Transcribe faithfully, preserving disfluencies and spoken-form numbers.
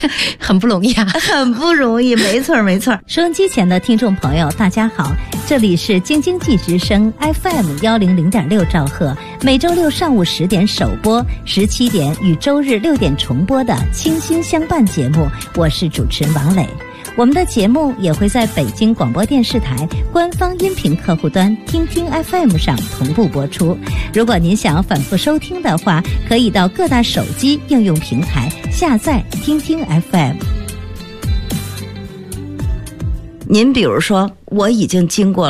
很不容易啊， 很不容易，没错没错。 收音机前的听众朋友大家好，这里是京津冀之声 F M 一零零点六兆赫，每周六上午十点首播，十七点与周日六点重播的清新相伴节目，我是主持人王磊。我们的节目也会在北京广播电视台官方音频客户端听听 F M 上同步播出。如果您想反复收听的话，可以到各大手机应用平台下载听听 F M。 您比如说，我已经经过